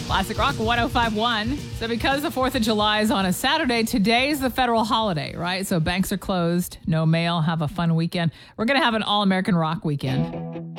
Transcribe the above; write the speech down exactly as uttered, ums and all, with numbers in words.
Classic Rock one oh five point one. So because the fourth of July is on a Saturday, today's the federal holiday, right? So banks are closed. No mail. Have a fun weekend. We're going to have an all-American rock weekend.